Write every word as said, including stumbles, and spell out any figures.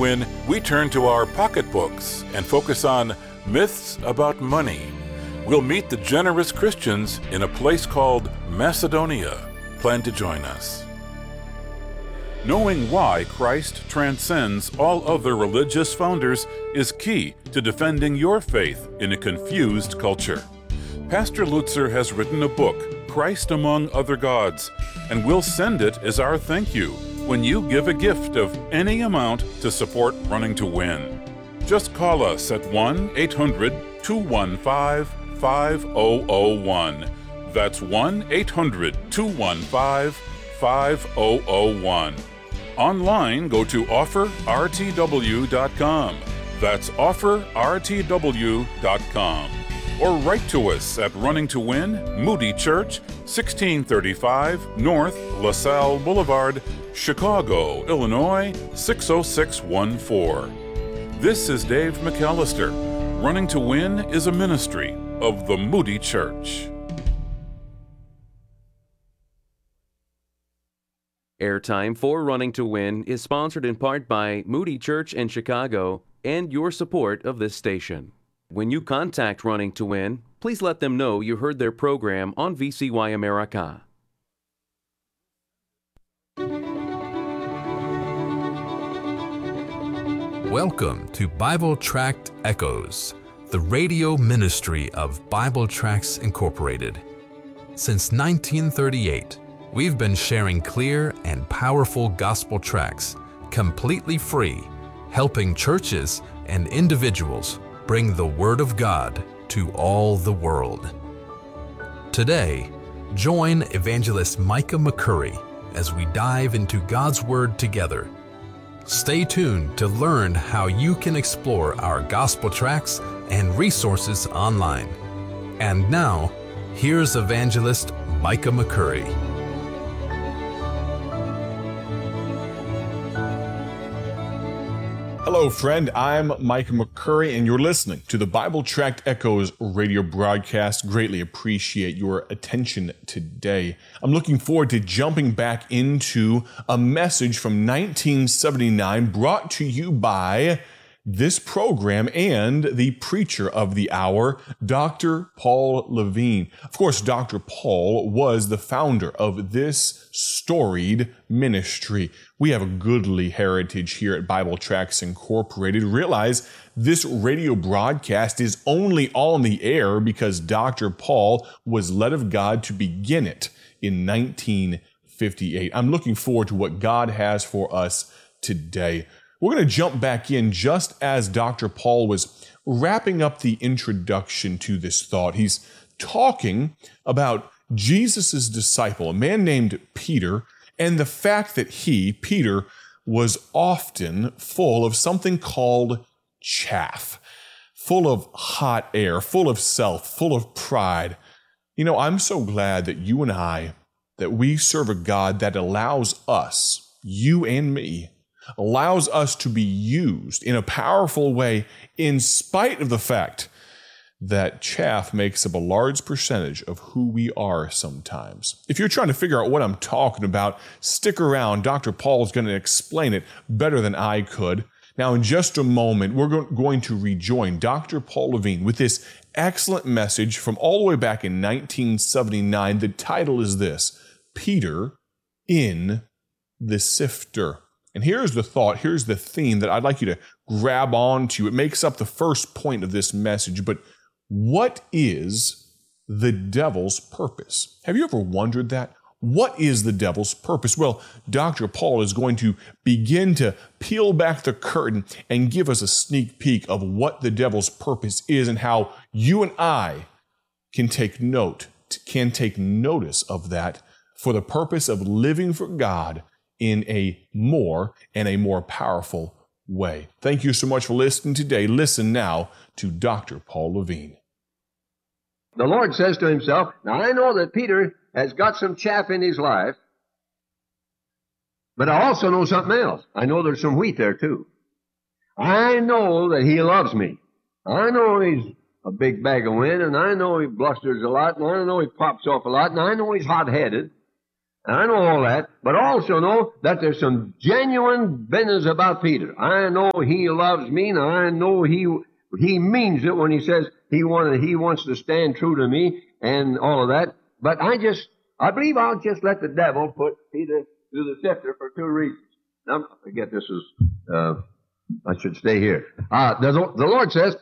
Win, we turn to our pocketbooks and focus on myths about money. We'll meet the generous Christians in a place called Macedonia. Plan to join us. Knowing why Christ transcends all other religious founders is key to defending your faith in a confused culture. Pastor Lutzer has written a book, Christ Among Other Gods, and we'll send it as our thank you when you give a gift of any amount to support Running to Win. Just call us at one eight hundred two one five five zero zero one. That's one eight hundred two one five five zero zero one. Online, go to offer r t w dot com. That's offer r t w dot com. Or write to us at Running to Win, Moody Church, sixteen thirty-five North LaSalle Boulevard, Chicago, Illinois, six oh six one four. This is Dave McAllister. Running to Win is a ministry of the Moody Church. Airtime for Running to Win is sponsored in part by Moody Church in Chicago and your support of this station. When you contact Running to Win, please let them know you heard their program on V C Y America. Welcome to Bible Tract Echoes, the radio ministry of Bible Tracts Incorporated. Since nineteen thirty-eight, we've been sharing clear and powerful gospel tracts, completely free, helping churches and individuals bring the Word of God to all the world. Today, join Evangelist Micah McCurry as we dive into God's Word together. Stay tuned to learn how you can explore our gospel tracts and resources online. And now, here's Evangelist Micah McCurry. Hello, friend. I'm Micah McCurry, and you're listening to the Bible Tract Echoes radio broadcast. Greatly appreciate your attention today. I'm looking forward to jumping back into a message from nineteen seventy-nine brought to you by this program and the preacher of the hour, Doctor Paul Levine. Of course, Doctor Paul was the founder of this storied ministry. We have a goodly heritage here at Bible Tracts Incorporated. Realize this radio broadcast is only on the air because Doctor Paul was led of God to begin it in nineteen fifty-eight. I'm looking forward to what God has for us today. We're going to jump back in just as Doctor Paul was wrapping up the introduction to this thought. He's talking about Jesus' disciple, a man named Peter, and the fact that he, Peter, was often full of something called chaff, full of hot air, full of self, full of pride. You know, I'm so glad that you and I, that we serve a God that allows us, you and me, allows us to be used in a powerful way in spite of the fact that chaff makes up a large percentage of who we are sometimes. If you're trying to figure out what I'm talking about, stick around. Doctor Paul is going to explain it better than I could. Now, in just a moment, we're go- going to rejoin Doctor Paul Levine with this excellent message from all the way back in nineteen seventy-nine. The title is this: Peter in the Sifter. And here's the thought, here's the theme that I'd like you to grab onto. It makes up the first point of this message, but what is the devil's purpose? Have you ever wondered that? What is the devil's purpose? Well, Doctor Paul is going to begin to peel back the curtain and give us a sneak peek of what the devil's purpose is and how you and I can take note, can take notice of that for the purpose of living for God in a more and a more powerful way. Thank you so much for listening today. Listen now to Doctor Paul Levine. The Lord says to himself, now I know that Peter has got some chaff in his life, but I also know something else. I know there's some wheat there too. I know that he loves me. I know he's a big bag of wind, and I know he blusters a lot, and I know he pops off a lot, and I know he's hot-headed. And I know all that, but also know that there's some genuine business about Peter. I know he loves me, and I know he he means it when he says he wanted he wants to stand true to me and all of that. But I just I believe I'll just let the devil put Peter through the sifter for two reasons. Now, I get this is uh, I should stay here. Uh, the, the Lord says,